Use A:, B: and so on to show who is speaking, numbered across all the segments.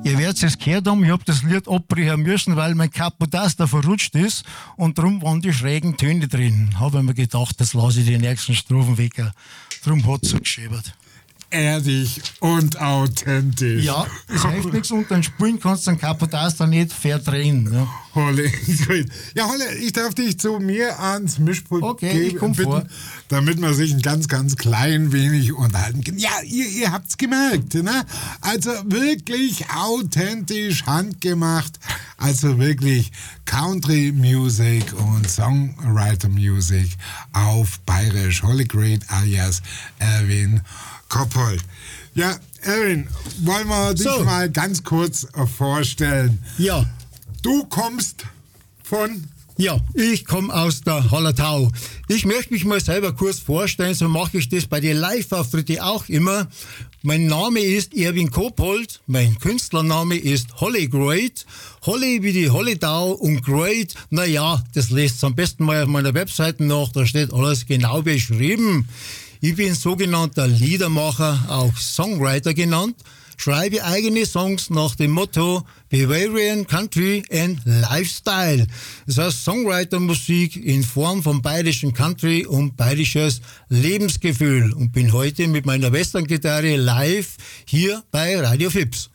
A: Ihr werdet es gehört haben, ich habe das Lied abbrechen müssen, weil mein Kapotaster verrutscht ist und darum waren die schrägen Töne drin. Habe ich mir gedacht, das lasse ich die nächsten Strophen weg. Darum hat es so geschäbert.
B: Ehrlich und authentisch.
A: Ja, es hilft nichts und dann spielen kannst du den Kapotaster nicht verdrehen. Ja.
B: Holle, ja, Holle, ich darf dich zu mir ans Mischpult
A: ich komm
B: bitten,
A: vor.
B: damit man sich ein ganz, ganz klein wenig unterhalten kann. Ja, ihr habt's gemerkt, ne? Also wirklich authentisch, handgemacht, also wirklich Country Music und Songwriter Music auf Bayerisch. Holle Great alias Erwin Koppold. Ja, Erwin, wollen wir dich mal ganz kurz vorstellen?
A: Ja.
B: Du kommst von...
A: Ja, ich komme aus der Hallertau. Ich möchte mich mal selber kurz vorstellen, so mache ich das bei den Live-Auftritten auch immer. Mein Name ist Erwin Koppold, mein Künstlername ist Holle Great. Holle wie die Hallertau und Great, naja, das lest am besten mal auf meiner Webseite nach, da steht alles genau beschrieben. Ich bin sogenannter Liedermacher, auch Songwriter genannt, schreibe eigene Songs nach dem Motto Bavarian Country and Lifestyle. Das heißt Songwriter-Musik in Form von bayerischen Country und bayerisches Lebensgefühl und bin heute mit meiner Western-Gitarre live hier bei Radio Fips.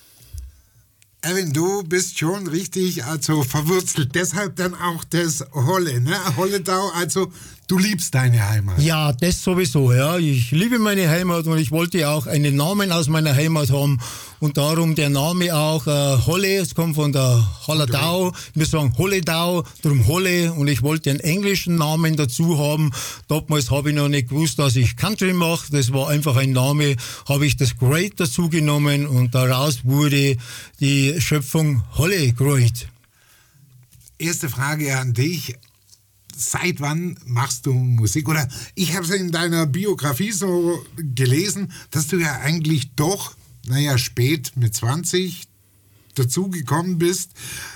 B: Erwin, du bist schon richtig also verwurzelt, deshalb dann auch das Holle, ne? Hallertau, also du liebst deine Heimat.
A: Ja, das sowieso, ja. Ich liebe meine Heimat und ich wollte auch einen Namen aus meiner Heimat haben und darum der Name auch Holle, es kommt von der Hallertau, wir sagen Hallertau, darum Holle und ich wollte einen englischen Namen dazu haben. Damals habe ich noch nicht gewusst, dass ich Country mache, das war einfach ein Name, habe ich das Great dazu genommen und daraus wurde die Schöpfung Holle Great.
B: Erste Frage an dich. Seit wann machst du Musik? Oder ich habe es in deiner Biografie so gelesen, dass du ja eigentlich doch, spät mit 20 dazugekommen bist.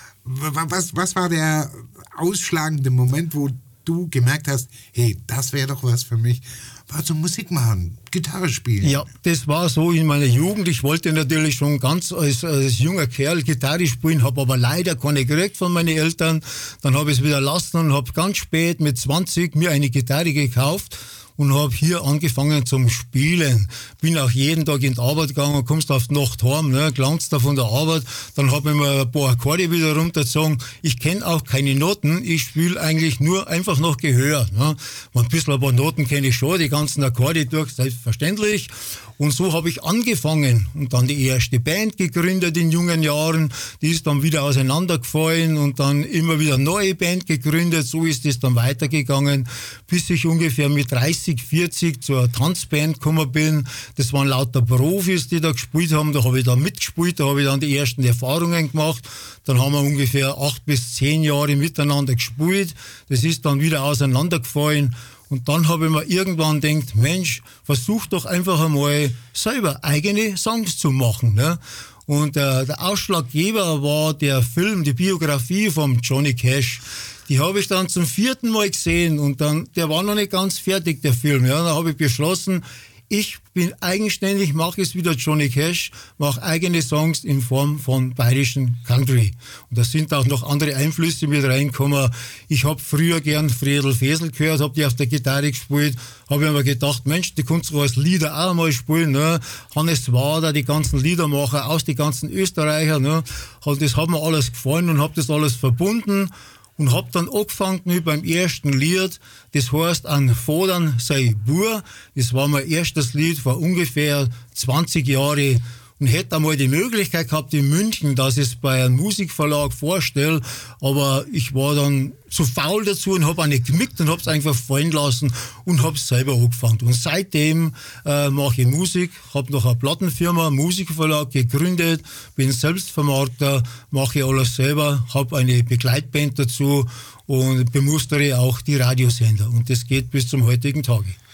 B: Was war der ausschlagende Moment, wo du gemerkt hast, hey, das wäre doch was für mich? Also Musik machen, Gitarre spielen.
A: Ja, das war so in meiner Jugend. Ich wollte natürlich schon ganz als junger Kerl Gitarre spielen, habe aber leider keine gekriegt von meinen Eltern. Dann habe ich es wieder lassen und habe ganz spät mit 20 mir eine Gitarre gekauft und habe hier angefangen zum Spielen. Bin auch jeden Tag in die Arbeit gegangen, kommst auf die Nacht heim, ne, gelangst da von der Arbeit, dann habe ich mir ein paar Akkorde wieder runtergezogen. Ich kenne auch keine Noten, ich spiele eigentlich nur einfach nach Gehör. Ne. Ein bisschen ein paar Noten kenne ich schon, die ganzen Akkorde durch, selbstverständlich. Und so habe ich angefangen und dann die erste Band gegründet in jungen Jahren. Die ist dann wieder auseinandergefallen und dann immer wieder eine neue Band gegründet. So ist es dann weitergegangen, bis ich ungefähr mit 30, 40 zur Tanzband gekommen bin. Das waren lauter Profis, die da gespielt haben. Da habe ich dann mitgespielt, da habe ich dann die ersten Erfahrungen gemacht. Dann haben wir ungefähr 8 bis 10 Jahre miteinander gespielt. Das ist dann wieder auseinandergefallen. Und dann habe ich mir irgendwann gedacht, Mensch, versuch doch einfach einmal selber eigene Songs zu machen. Ne? Und der Ausschlaggeber war der Film, die Biografie von Johnny Cash. Die habe ich dann zum 4. Mal gesehen und dann, der war noch nicht ganz fertig, der Film. Ja, da habe ich beschlossen, ich bin eigenständig, mache es wieder Johnny Cash, mache eigene Songs in Form von bayerischen Country. Und da sind auch noch andere Einflüsse mit reingekommen. Ich habe früher gern Friedel Fesel gehört, habe die auf der Gitarre gespielt, habe mir gedacht, Mensch, die kannst du als Lieder auch mal spielen. Ne? Hannes Wader, die ganzen Liedermacher aus, die ganzen Österreicher. Ne? Und das hat mir alles gefallen und habe das alles verbunden. Und hab dann angefangen mit beim ersten Lied, das heißt An Fodern sei Bur. Das war mein erstes Lied vor ungefähr 20 Jahren. Und hätte einmal die Möglichkeit gehabt in München, dass ich es bei einem Musikverlag vorstelle, aber ich war dann zu faul dazu und habe auch nicht gemickt und habe es einfach fallen lassen und habe es selber angefangen. Und seitdem mache ich Musik, habe noch eine Plattenfirma, einen Musikverlag gegründet, bin Selbstvermarkter, mache alles selber, habe eine Begleitband dazu und bemustere auch die Radiosender. Und das geht bis zum heutigen Tage.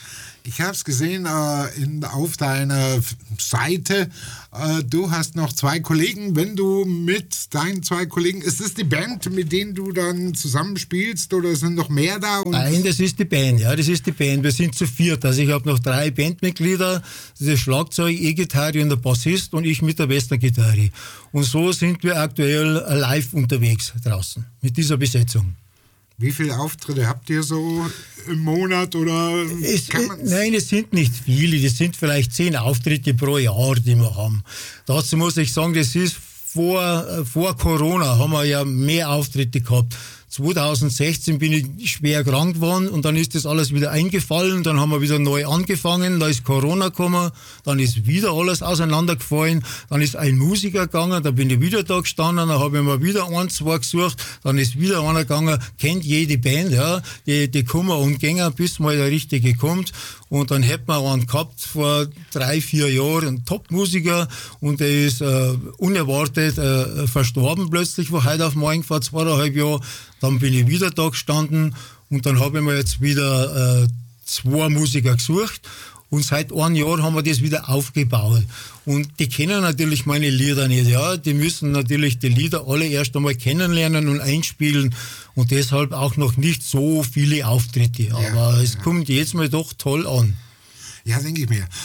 B: Ich habe es gesehen auf deiner Seite. Du hast noch 2 Kollegen. Wenn du mit deinen 2 Kollegen, ist das die Band, mit denen du dann zusammenspielst oder sind noch mehr da?
A: Nein, das ist die Band, ja, das ist die Band. Wir sind zu 4. Also ich habe noch 3 Bandmitglieder, das Schlagzeug, E-Gitarre und der Bassist und ich mit der Western-Gitarre. Und so sind wir aktuell live unterwegs draußen mit dieser Besetzung.
B: Wie viele Auftritte habt ihr so im Monat oder?
A: Nein, es sind nicht viele. Das sind vielleicht 10 Auftritte pro Jahr, die wir haben. Dazu muss ich sagen, das ist vor Corona haben wir ja mehr Auftritte gehabt. 2016 bin ich schwer krank geworden und dann ist das alles wieder eingefallen, dann haben wir wieder neu angefangen, da ist Corona gekommen, dann ist wieder alles auseinandergefallen, dann ist ein Musiker gegangen, da bin ich wieder da gestanden, dann habe ich mir wieder 1, 2 gesucht, dann ist wieder einer gegangen, kennt jede Band, ja, die kommen und gehen, bis mal der Richtige kommt und dann hätten wir einen gehabt vor 3, 4 Jahren, einen Top-Musiker und der ist unerwartet verstorben plötzlich von heute auf morgen vor 2,5 Jahren. Dann bin ich wieder da gestanden und dann habe ich mir jetzt wieder 2 Musiker gesucht und seit 1 Jahr haben wir das wieder aufgebaut. Und die kennen natürlich meine Lieder nicht, ja. Die müssen natürlich die Lieder alle erst einmal kennenlernen und einspielen und deshalb auch noch nicht so viele Auftritte. Aber es kommt jetzt mal doch toll an.
B: Ja, denke ich mir.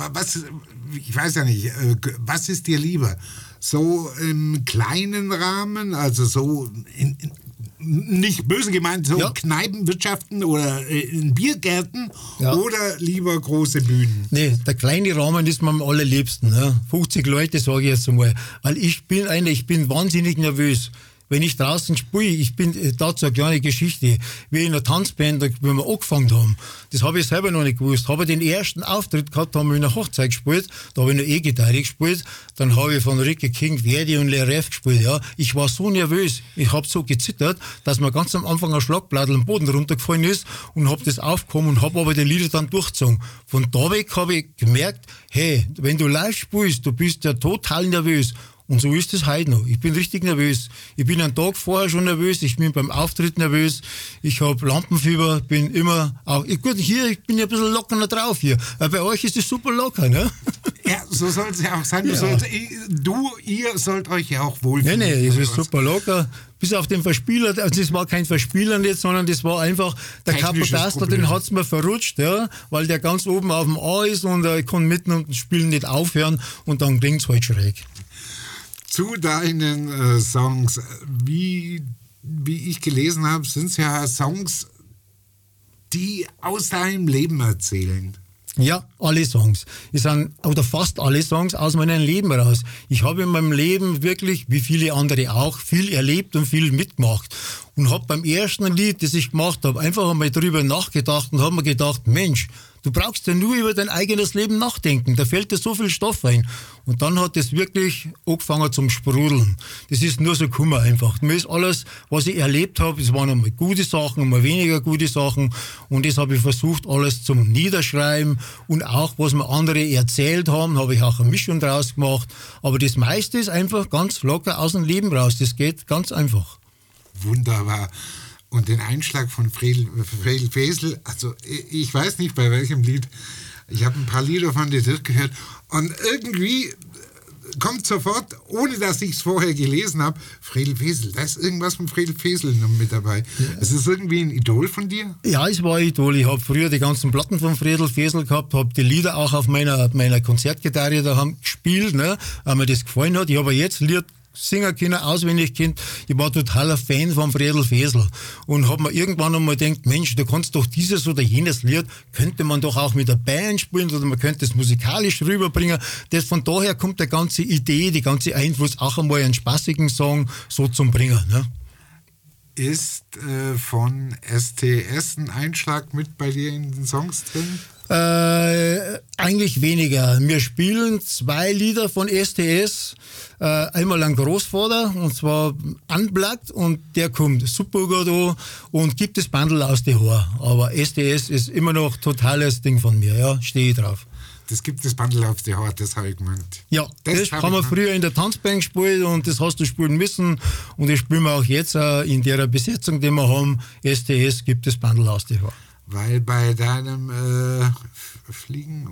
B: Ich weiß ja nicht, was ist dir lieber? So im kleinen Rahmen, also so nicht böse gemeint, so Kneipenwirtschaften oder in Biergärten oder lieber große Bühnen? Nee,
A: der kleine Rahmen ist mir am allerliebsten. Ja. 50 Leute, sage ich jetzt einmal. Weil ich bin wahnsinnig nervös. Wenn ich draußen spiele, dazu eine kleine Geschichte, wie in der Tanzband, wie wir angefangen haben, das habe ich selber noch nicht gewusst, habe den ersten Auftritt gehabt, haben wir in einer Hochzeit gespielt, da habe ich noch E-Gitarre gespielt, dann habe ich von Ricky King, Verdi und Leref gespielt, ja. Ich war so nervös, ich habe so gezittert, dass mir ganz am Anfang ein Schlagblattl am Boden runtergefallen ist und habe das aufgekommen und habe aber die Lieder dann durchgezogen. Von da weg habe ich gemerkt, hey, wenn du live spielst, du bist ja total nervös. Und so ist es heute noch. Ich bin richtig nervös. Ich bin einen Tag vorher schon nervös. Ich bin beim Auftritt nervös. Ich habe Lampenfieber. Bin immer auch. Gut, hier, ich bin ja ein bisschen lockerer drauf hier. Aber bei euch ist es super locker, ne?
B: Ja, so soll es ja auch sein. Ihr sollt euch ja auch wohlfühlen.
A: Nee, es ist super locker. Bis auf den Verspieler, also das war kein Verspieler jetzt, sondern das war einfach, der Kapotaster, den hat's mir verrutscht, ja, weil der ganz oben auf dem A ist und ich kann mitten und Spielen nicht aufhören und dann klingt's halt schräg.
B: Zu deinen Songs, wie ich gelesen habe, sind es ja Songs, die aus deinem Leben erzählen.
A: Ja, alle Songs. Oder fast alle Songs aus meinem Leben raus. Ich habe in meinem Leben wirklich, wie viele andere auch, viel erlebt und viel mitgemacht. Und habe beim ersten Lied, das ich gemacht habe, einfach einmal drüber nachgedacht und habe mir gedacht, Mensch, du brauchst ja nur über dein eigenes Leben nachdenken, da fällt dir so viel Stoff ein. Und dann hat es wirklich angefangen zum Sprudeln. Das ist nur so gekommen einfach. Mir ist alles, was ich erlebt habe, es waren einmal gute Sachen, einmal weniger gute Sachen und das habe ich versucht, alles zum Niederschreiben und auch, was mir andere erzählt haben, habe ich auch eine Mischung draus gemacht. Aber das meiste ist einfach ganz locker aus dem Leben raus. Das geht ganz einfach.
B: Wunderbar. Und den Einschlag von Fredel Fesel, also ich weiß nicht bei welchem Lied, ich habe ein paar Lieder von dir durchgehört und irgendwie kommt sofort, ohne dass ich es vorher gelesen habe, Fredel Fesel, da ist irgendwas von Fredel Fesel noch mit dabei. Ja. Ist das irgendwie ein Idol von dir?
A: Ja, es war ein Idol. Ich habe früher die ganzen Platten von Fredel Fesel gehabt, habe die Lieder auch auf meiner Konzertgitarre daheim gespielt, ne, weil mir das gefallen hat. Ich habe jetzt Lied singen können, auswendig kennt. Ich war totaler Fan von Fredel Fesel und habe mir irgendwann einmal gedacht, Mensch, du kannst doch dieses oder jenes Lied, könnte man doch auch mit der Band spielen oder man könnte es musikalisch rüberbringen. Das von daher kommt die ganze Idee, die ganze Einfluss, auch einmal einen spaßigen Song so zum Bringen. Ne?
B: Ist von STS ein Einschlag mit bei dir in den Songs drin?
A: Eigentlich weniger. Wir spielen 2 Lieder von STS. Einmal ein Großvater, und zwar Unplugged, und der kommt super gut an und gibt das Bandel aus die Haare. Aber STS ist immer noch totales Ding von mir, ja, stehe ich drauf.
B: Das gibt das Bandel auf die Haare, das habe ich gemeint.
A: Ja, das haben wir früher in der Tanzband gespielt und das hast du spielen müssen und das spielen wir auch jetzt in der Besetzung, die wir haben. STS gibt das Bandel aus die Haare.
B: Weil bei deinem Fliegen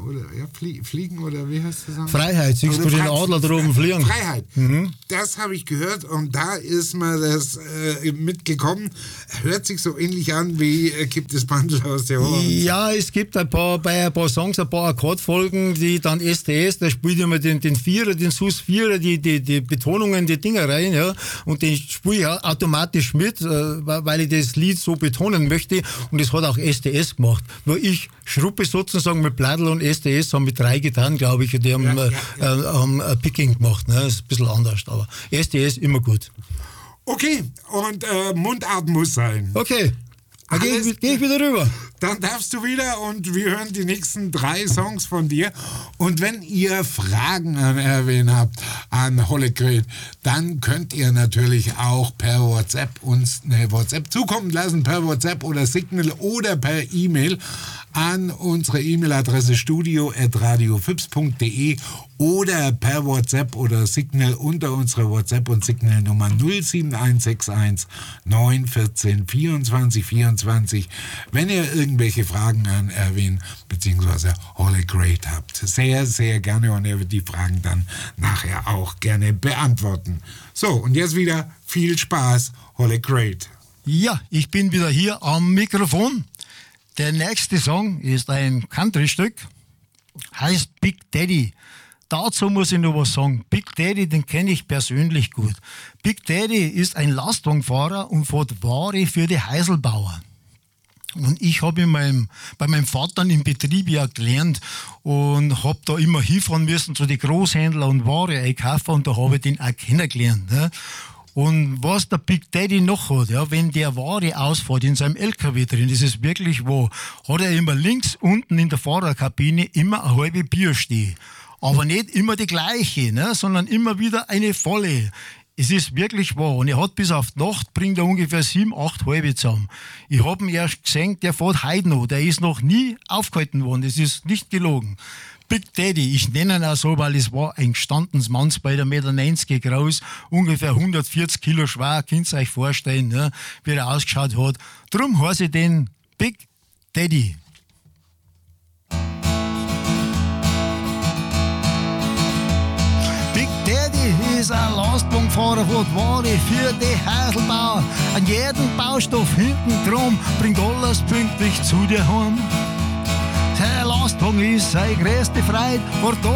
B: oder wie heißt das?
A: Freiheit, siehst du den Adler droben fliegen?
B: Freiheit, das habe ich gehört und da ist mir das mitgekommen. Hört sich so ähnlich an wie Kipp das Bandel aus der Ohren.
A: Ja, es gibt bei ein paar Songs ein paar Akkordfolgen, die dann STS, da spielt immer den Vierer, den Sus-Vierer, die Betonungen, die Dinger rein, ja, und den spiele ich automatisch mit, weil ich das Lied so betonen möchte und das hat auch STS gemacht. Weil ich Schruppe sozusagen mit Bladl und STS haben mit 3 getan, glaube ich, und die haben Picking gemacht, ne, das ist ein bisschen anders, aber STS immer gut.
B: Okay, und Mundart muss sein.
A: Okay. Dann gehe ich wieder rüber.
B: Dann darfst du wieder und wir hören die nächsten 3 Songs von dir. Und wenn ihr Fragen an Erwin habt, an Hollekret, dann könnt ihr natürlich auch per WhatsApp uns eine WhatsApp zukommen lassen, per WhatsApp oder Signal oder per E-Mail an unsere E-Mail-Adresse studio@radiofips.de oder per WhatsApp oder Signal unter unserer WhatsApp- und Signal-Nummer 07161 914 24 24, wenn ihr irgendwelche Fragen an Erwin bzw. Hollekret habt. Sehr, sehr gerne und er wird die Fragen dann nachher auch gerne beantworten. So, und jetzt wieder viel Spaß, Hollekret.
A: Ja, ich bin wieder hier am Mikrofon. Der nächste Song ist ein Country-Stück, heißt Big Daddy. Dazu muss ich noch was sagen. Big Daddy, den kenne ich persönlich gut. Big Daddy ist ein Lastwagenfahrer und fährt Ware für die Heiselbauer. Und ich habe bei meinem Vater im Betrieb ja gelernt und habe da immer hinfahren müssen zu den Großhändlern und Ware einkaufen und da habe ich den auch kennengelernt. Ne? Und was der Big Daddy noch hat, ja, wenn der Ware ausfährt in seinem LKW drin, das ist wirklich wahr, hat er immer links unten in der Fahrerkabine immer eine halbe Bier stehen. Aber nicht immer die gleiche, ne, sondern immer wieder eine volle. Es ist wirklich wahr. Und er hat bis auf die Nacht, bringt er ungefähr 7, 8 halbe zusammen. Ich habe ihn erst gesehen, der fährt heute noch. Der ist noch nie aufgehalten worden. Das ist nicht gelogen. Big Daddy, ich nenne ihn auch so, weil es war ein gestandenes Manns bei 1,90 Meter groß, ungefähr 140 Kilo schwer, könnt ihr euch vorstellen, ne, wie er ausgeschaut hat. Drum heiße ich den Big Daddy. Big Daddy ist ein Lastwagenfahrer, fährt Ware für die Heiselbauer. An jeden Baustoff hinten drum, bringt alles pünktlich zu dir heim. Sein Lastwagen ist seine größte Freude,